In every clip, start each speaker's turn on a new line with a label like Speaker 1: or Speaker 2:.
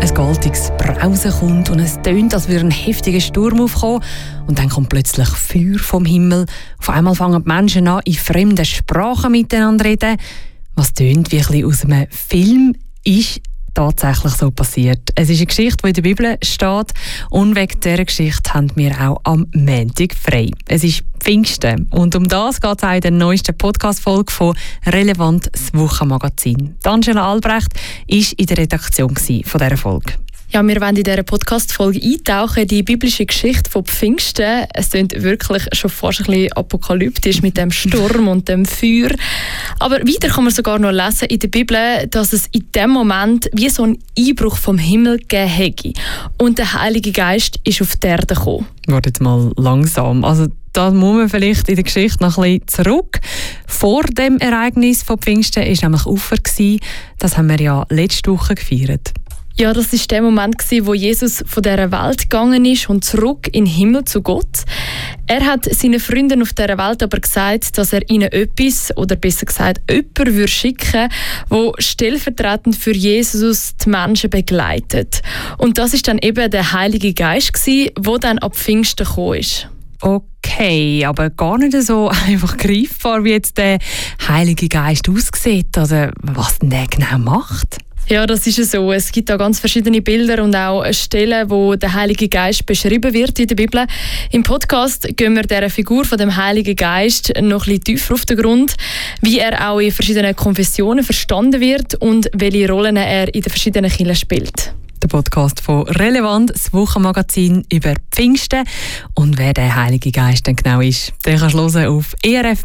Speaker 1: ein goldiges Brausen kommt und es tönt, als würde ein heftiger Sturm aufkommen. Und dann kommt plötzlich Feuer vom Himmel. Auf einmal fangen die Menschen an, in fremden Sprachen miteinander zu reden. Was tönt wie ein bisschen aus einem Film, ist tatsächlich so passiert. Es ist eine Geschichte, die in der Bibel steht, und wegen dieser Geschichte haben wir auch am Montag frei. Es ist Pfingsten und um das geht es auch in der neuesten Podcast-Folge von «Relevant, das Wochenmagazin». Angela Albrecht war in der Redaktion von dieser Folge.
Speaker 2: Ja, wir wollen in dieser Podcast-Folge eintauchen in die biblische Geschichte von Pfingsten. Es klingt wirklich schon fast ein bisschen apokalyptisch mit dem Sturm und dem Feuer. Aber weiter kann man sogar noch lesen in der Bibel, dass es in dem Moment wie so einen Einbruch vom Himmel gegeben hätte. Und der Heilige Geist ist auf die Erde gekommen. Warte jetzt mal langsam. Also da muss man vielleicht in der Geschichte noch ein bisschen zurück. Vor dem Ereignis von Pfingsten war nämlich Ufer. Das haben wir ja letzte Woche gefeiert. Ja, das war der Moment, wo Jesus von dieser Welt gegangen ist und zurück in den Himmel zu Gott. Er hat seinen Freunden auf dieser Welt aber gesagt, dass er ihnen etwas, oder besser gesagt jemanden schicken würde, der stellvertretend für Jesus die Menschen begleitet. Und das war dann eben der Heilige Geist, der dann ab Pfingsten gekommen ist. Okay, aber gar nicht so einfach greifbar, wie jetzt der Heilige Geist aussieht oder was denn der genau macht. Ja, das ist so. Es gibt da ganz verschiedene Bilder und auch Stellen, wo der Heilige Geist beschrieben wird in der Bibel. Im Podcast gehen wir dieser Figur von dem Heiligen Geist noch ein bisschen tiefer auf den Grund, wie er auch in verschiedenen Konfessionen verstanden wird und welche Rollen er in den verschiedenen Kirchen spielt. Der Podcast von «Relevant», das Wochenmagazin über Pfingsten. Und wer der Heilige Geist denn genau ist, den kannst du hören auf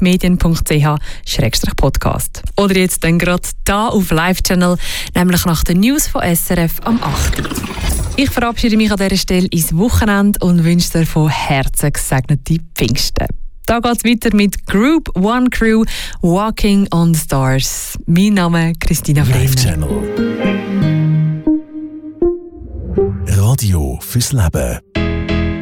Speaker 2: erfmedien.ch/podcast. Oder jetzt dann gerade da auf Live-Channel, nämlich nach den News von SRF am 8. Ich verabschiede mich an dieser Stelle ins Wochenende und wünsche dir von Herzen gesegnete Pfingsten. Da geht es weiter mit Group One Crew, «Walking on the Stars». Mein Name ist Christina Freeman.
Speaker 3: Live-Channel. Radio fürs Leben.